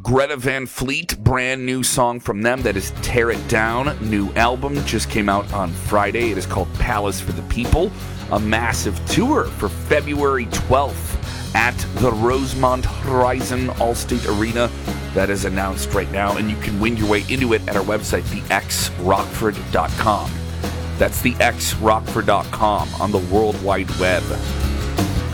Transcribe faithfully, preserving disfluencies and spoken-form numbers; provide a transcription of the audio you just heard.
Greta Van Fleet, brand new song from them. That is Tear It Down. New album just came out on Friday. It is called Palace for the People. A massive tour for February twelfth at the Rosemont Horizon Allstate Arena. That is announced right now, and you can win your way into it at our website, the x rockford dot com. That's the x rockford dot com on the World Wide Web.